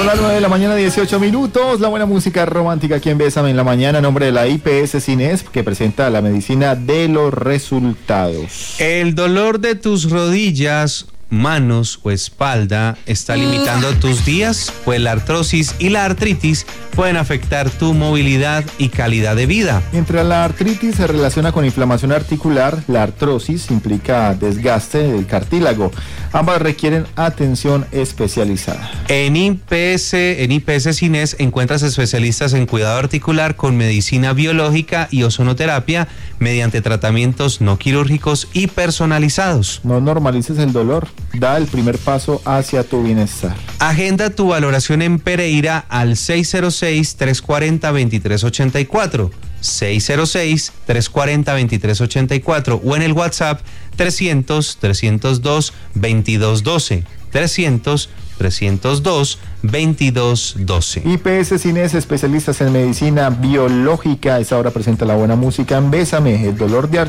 Son las 9 de la mañana, 18 minutos. La buena música romántica aquí en Bésame en la mañana, en nombre de la IPS Cines, que presenta la medicina de los resultados. El dolor de tus rodillas, manos o espalda está limitando tus días, pues la artrosis y la artritis pueden afectar tu movilidad y calidad de vida. Mientras la artritis se relaciona con inflamación articular, la artrosis implica desgaste del cartílago. Ambas requieren atención especializada. En IPS Cines encuentras especialistas en cuidado articular con medicina biológica y ozonoterapia mediante tratamientos no quirúrgicos y personalizados. No normalices el dolor, da el primer paso hacia tu bienestar. Agenda tu valoración en Pereira al 606-340-2384. 606-340-2384 o en el WhatsApp 300-302-2212. 300-302-2212. IPS Cines, especialistas en medicina biológica. Esta hora presenta la buena música en Bésame, el dolor de artritis